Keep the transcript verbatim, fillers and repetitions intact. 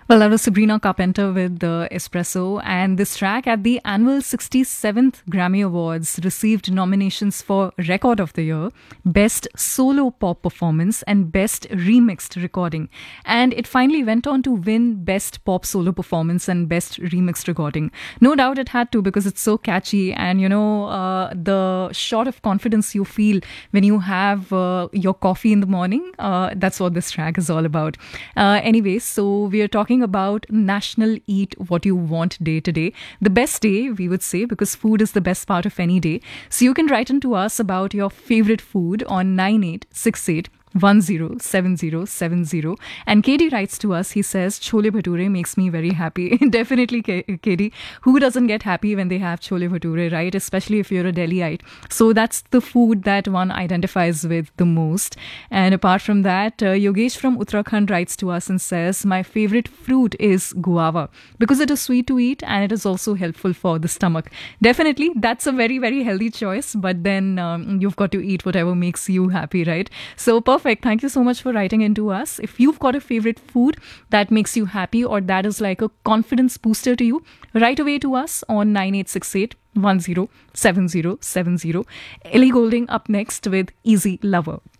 Well, that was Sabrina Carpenter with the Espresso, and this track at the annual sixty-seventh Grammy Awards received nominations for Record of the Year, Best Solo Pop Performance, and Best Remixed Recording. And it finally went on to win Best Pop Solo Performance and Best Remixed Recording. No doubt it had to, because it's so catchy, and you know, uh, the shot of confidence you feel when you have uh, your coffee in the morning, uh, that's what this track is all about. Uh, anyways, so we are talking about National Eat What You Want Day today. The best day, we would say, because food is the best part of any day. So you can write in to us about your favorite food on nine eight six eight one zero seven zero seven zero. And Katie writes to us, he says, Chole Bhature makes me very happy. Definitely, K- Katie. Who doesn't get happy when they have Chole Bhature, right? Especially if you're a Delhiite. So that's the food that one identifies with the most. And apart from that, uh, Yogesh from Uttarakhand writes to us and says, my favorite fruit is guava because it is sweet to eat and it is also helpful for the stomach. Definitely, that's a very, very healthy choice. But then um, you've got to eat whatever makes you happy, right? So perfect. Perfect. Thank you so much for writing into us. If you've got a favorite food that makes you happy or that is like a confidence booster to you, write away to us on nine eight six eight one zero seven zero seven zero. Ellie Goulding up next with Easy Lover.